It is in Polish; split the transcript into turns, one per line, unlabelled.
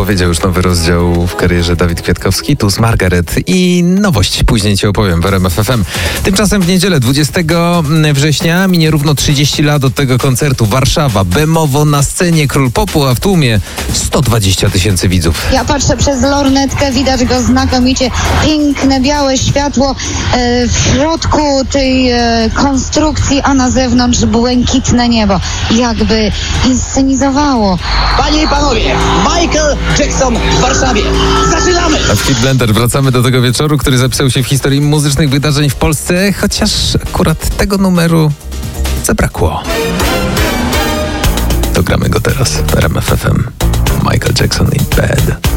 zapowiedział już nowy rozdział w karierze Dawid Kwiatkowski, tu z Margaret i nowość. Później ci opowiem w RMF FM. Tymczasem w niedzielę 20 września minie równo 30 lat od tego koncertu. Warszawa, Bemowo na scenie, Król Popu, a w tłumie 120 000 widzów.
Ja patrzę przez lornetkę, widać go znakomicie. Piękne, białe światło w środku tej konstrukcji, a na zewnątrz błękitne niebo. Jakby inscenizowało.
Panie i panowie, Michael Jackson w Warszawie. Zaczynamy!
A w Hit Blender wracamy do tego wieczoru, który zapisał się w historii muzycznych wydarzeń w Polsce, chociaż akurat tego numeru zabrakło. To gramy go teraz w RMF FM. Michael Jackson in Bed.